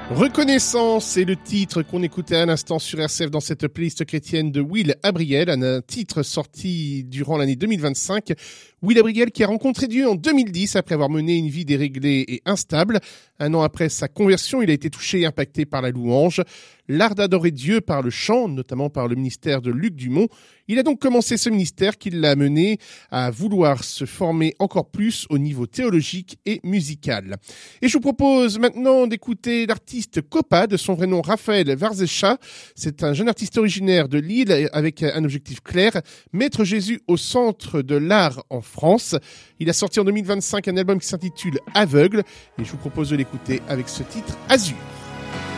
Reconnaissance, c'est le titre qu'on écoutait à l'instant sur RCF dans cette playlist chrétienne de Will Abriel, un titre sorti durant l'année 2025. Will Abriel qui a rencontré Dieu en 2010 après avoir mené une vie déréglée et instable. Un an après sa conversion, il a été touché et impacté par la louange. L'art d'adorer Dieu par le chant, notamment par le ministère de Luc Dumont. Il a donc commencé ce ministère qui l'a mené à vouloir se former encore plus au niveau théologique et musical. Et je vous propose maintenant d'écouter l'artiste Copa, de son vrai nom Raphaël Varzescha. C'est un jeune artiste originaire de Lille avec un objectif clair, mettre Jésus au centre de l'art en France. Il a sorti en 2025 un album qui s'intitule Aveugle et je vous propose de l'écouter avec ce titre Azur.